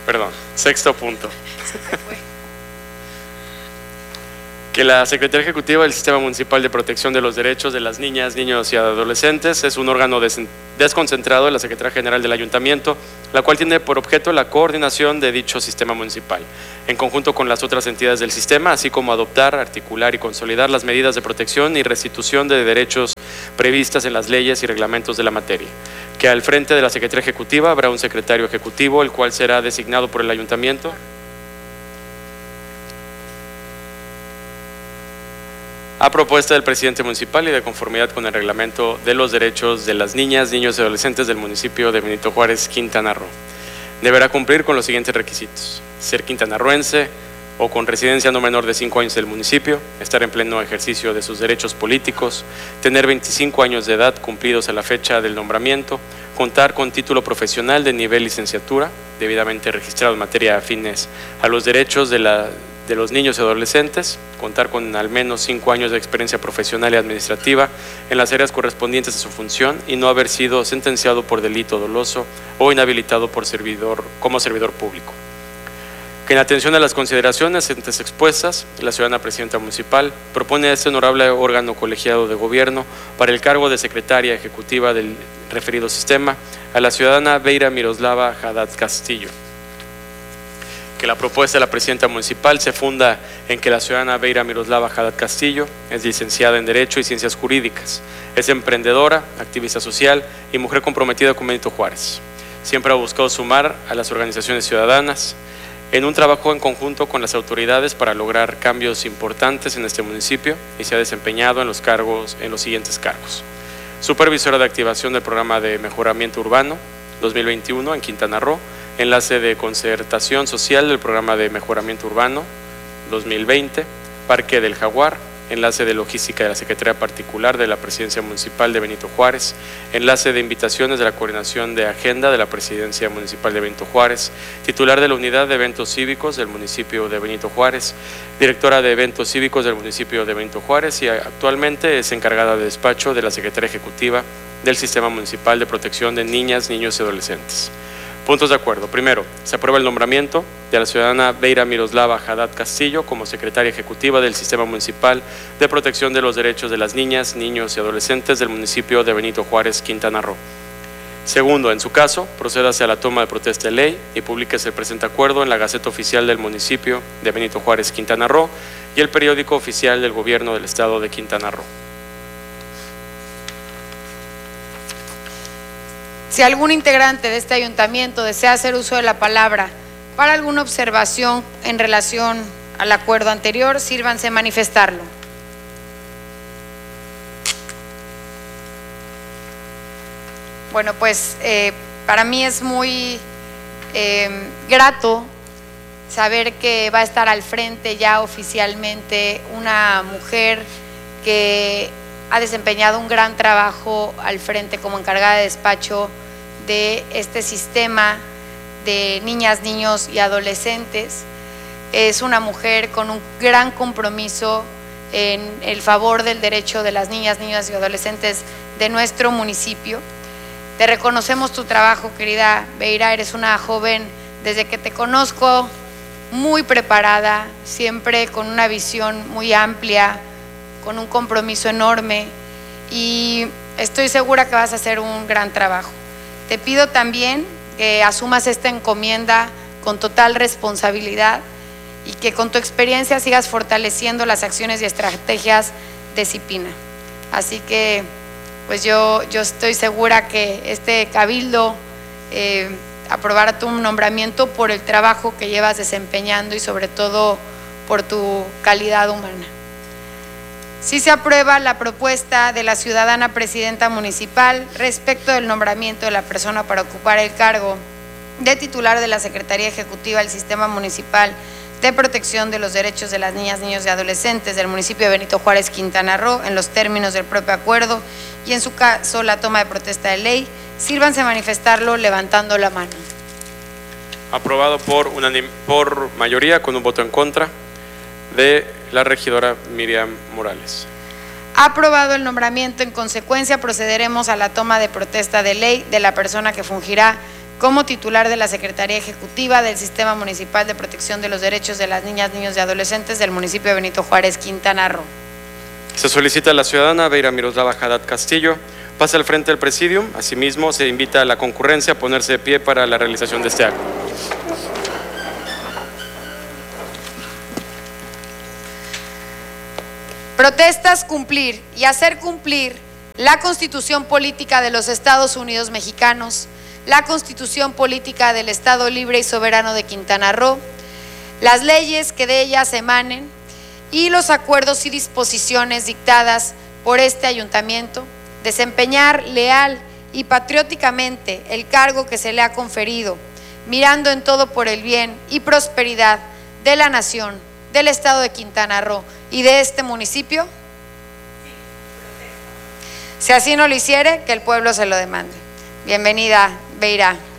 Sexto punto. Que la Secretaría Ejecutiva del Sistema Municipal de Protección de los Derechos de las Niñas, Niños y Adolescentes es un órgano desconcentrado de la Secretaría General del Ayuntamiento, la cual tiene por objeto la coordinación de dicho sistema municipal, en conjunto con las otras entidades del sistema, así como adoptar, articular y consolidar las medidas de protección y restitución de derechos previstas en las leyes y reglamentos de la materia. Que al frente de la Secretaría Ejecutiva habrá un secretario ejecutivo, el cual será designado por el Ayuntamiento a propuesta del presidente municipal y de conformidad con el reglamento de los derechos de las niñas, niños y adolescentes del municipio de Benito Juárez, Quintana Roo. Deberá cumplir con los siguientes requisitos: ser quintanarroense o con residencia no menor de 5 años del municipio, estar en pleno ejercicio de sus derechos políticos, tener 25 años de edad cumplidos a la fecha del nombramiento, contar con título profesional de nivel licenciatura, debidamente registrado en materia afines a los derechos de los niños y adolescentes, contar con al menos 5 años de experiencia profesional y administrativa en las áreas correspondientes a su función y no haber sido sentenciado por delito doloso o inhabilitado como servidor público. Que en atención a las consideraciones antes expuestas, la ciudadana presidenta municipal propone a este honorable órgano colegiado de gobierno para el cargo de secretaria ejecutiva del referido sistema a la ciudadana Beira Miroslava Haddad Castillo. Que la propuesta de la presidenta municipal se funda en que la ciudadana Beira Miroslava Haddad Castillo es licenciada en Derecho y Ciencias Jurídicas, es emprendedora, activista social y mujer comprometida con Benito Juárez. Siempre ha buscado sumar a las organizaciones ciudadanas en un trabajo en conjunto con las autoridades para lograr cambios importantes en este municipio y se ha desempeñado en los siguientes cargos: supervisora de activación del programa de mejoramiento urbano 2021 en Quintana Roo, enlace de concertación social del programa de mejoramiento urbano 2020, Parque del Jaguar, enlace de logística de la Secretaría Particular de la Presidencia Municipal de Benito Juárez, enlace de invitaciones de la Coordinación de Agenda de la Presidencia Municipal de Benito Juárez, titular de la Unidad de Eventos Cívicos del municipio de Benito Juárez, directora de Eventos Cívicos del municipio de Benito Juárez y actualmente es encargada de despacho de la Secretaría Ejecutiva del Sistema Municipal de Protección de Niñas, Niños y Adolescentes. Puntos de acuerdo. Primero, se aprueba el nombramiento de la ciudadana Beira Miroslava Haddad Castillo como secretaria ejecutiva del Sistema Municipal de Protección de los Derechos de las Niñas, Niños y Adolescentes del municipio de Benito Juárez, Quintana Roo. Segundo, en su caso, procédase a la toma de protesta de ley y publíquese el presente acuerdo en la Gaceta Oficial del municipio de Benito Juárez, Quintana Roo y el periódico oficial del Gobierno del Estado de Quintana Roo. Si algún integrante de este ayuntamiento desea hacer uso de la palabra para alguna observación en relación al acuerdo anterior, sírvanse manifestarlo. Bueno, pues para mí es muy grato saber que va a estar al frente ya oficialmente una mujer que ha desempeñado un gran trabajo al frente como encargada de despacho de este sistema de niñas, niños y adolescentes. Es una mujer con un gran compromiso en el favor del derecho de las niñas, niños y adolescentes de nuestro municipio. Te reconocemos tu trabajo, querida Beira. Eres una joven, desde que te conozco, muy preparada, siempre con una visión muy amplia, con un compromiso enorme, y estoy segura que vas a hacer un gran trabajo. Te pido también que asumas esta encomienda con total responsabilidad y que con tu experiencia sigas fortaleciendo las acciones y estrategias de CIPINA. Así que pues yo estoy segura que este cabildo aprobará tu nombramiento por el trabajo que llevas desempeñando y sobre todo por tu calidad humana. Sí se aprueba la propuesta de la ciudadana presidenta municipal respecto del nombramiento de la persona para ocupar el cargo de titular de la Secretaría Ejecutiva del Sistema Municipal de Protección de los Derechos de las Niñas, Niños y Adolescentes del municipio de Benito Juárez, Quintana Roo, en los términos del propio acuerdo y en su caso la toma de protesta de ley. Sírvanse manifestarlo levantando la mano. Aprobado por mayoría con un voto en contra de la regidora Miriam Morales. Aprobado el nombramiento, en consecuencia procederemos a la toma de protesta de ley de la persona que fungirá como titular de la Secretaría Ejecutiva del Sistema Municipal de Protección de los Derechos de las Niñas, Niños y Adolescentes del municipio de Benito Juárez, Quintana Roo. Se solicita a la ciudadana Beira Miroslava Haddad Castillo pase al frente del presidium. Asimismo, se invita a la concurrencia a ponerse de pie para la realización de este acto. Protestas cumplir y hacer cumplir la Constitución Política de los Estados Unidos Mexicanos, la Constitución Política del Estado Libre y Soberano de Quintana Roo, las leyes que de ellas emanen y los acuerdos y disposiciones dictadas por este ayuntamiento, desempeñar leal y patrióticamente el cargo que se le ha conferido, mirando en todo por el bien y prosperidad de la nación, del Estado de Quintana Roo y de este municipio. Si así no lo hiciere, que el pueblo se lo demande. Bienvenida, Beira.